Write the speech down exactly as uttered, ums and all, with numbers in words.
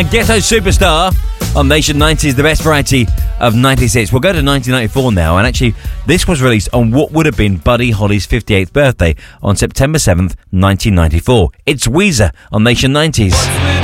Ghetto Superstar on Nation nineties, the best variety of nineties hits. We'll go to nineteen ninety-four now, and actually this was released on what would have been Buddy Holly's fifty-eighth birthday on September seventh, nineteen ninety-four. It's Weezer on Nation nineties.